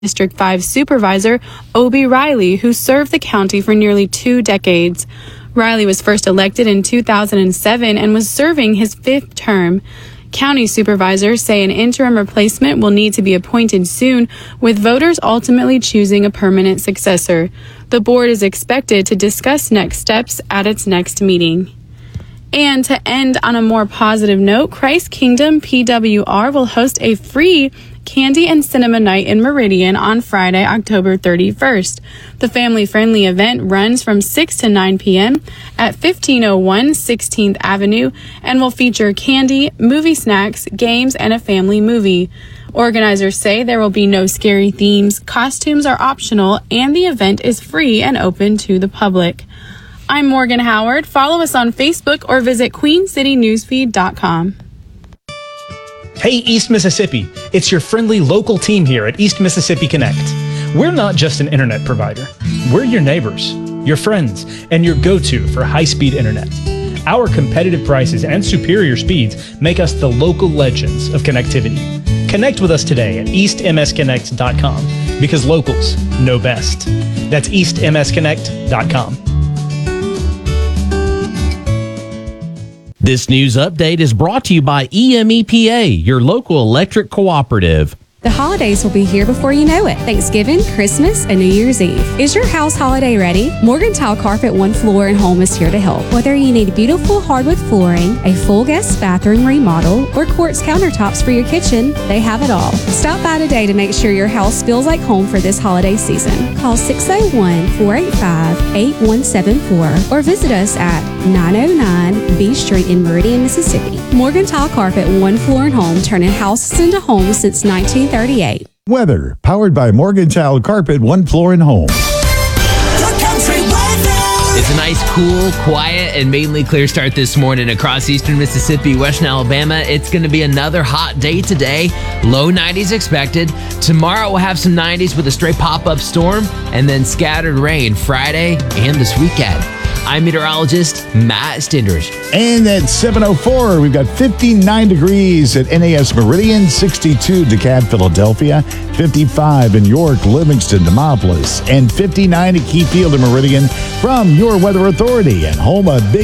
District 5 Supervisor Obie Riley, who served the county for nearly 2 decades. Riley was first elected in 2007 and was serving his 5th term. County supervisors say an interim replacement will need to be appointed soon, with voters ultimately choosing a permanent successor. The board is expected to discuss next steps at its next meeting. And to end on a more positive note, Christ Kingdom PWR will host a free Candy and Cinema Night in Meridian on Friday, October 31st. The family-friendly event runs from 6 to 9 p.m. at 1501 16th Avenue and will feature candy, movie snacks, games, and a family movie. Organizers say there will be no scary themes, costumes are optional, and the event is free and open to the public. I'm Morgan Howard. Follow us on Facebook or visit queencitynewsfeed.com. Hey, East Mississippi, it's your friendly local team here at East Mississippi Connect. We're not just an internet provider. We're your neighbors, your friends, and your go-to for high-speed internet. Our competitive prices and superior speeds make us the local legends of connectivity. Connect with us today at eastmsconnect.com because locals know best. That's eastmsconnect.com. This news update is brought to you by EMEPA, your local electric cooperative. The holidays will be here before you know it. Thanksgiving, Christmas, and New Year's Eve. Is your house holiday ready? Morgantown Carpet One Floor and Home is here to help. Whether you need beautiful hardwood flooring, a full guest bathroom remodel, or quartz countertops for your kitchen, they have it all. Stop by today to make sure your house feels like home for this holiday season. Call 601-485-8174 or visit us at 909 B Street in Meridian, Mississippi. Morgantown Carpet One Floor and Home, turning houses into homes since 1938. Weather, powered by Morgantown Carpet One Floor and Home. It's a nice, cool, quiet, and mainly clear start this morning across eastern Mississippi, western Alabama. It's going to be another hot day today. Low 90s expected. Tomorrow we'll have some 90s with a stray pop-up storm and then scattered rain Friday and this weekend. I'm meteorologist Matt Stindridge. And at 7:04, we've got 59 degrees at NAS Meridian, 62 DeKalb, Philadelphia, 55 in York, Livingston, Demopolis, and 59 at Keyfield and Meridian from your Weather Authority and home of Big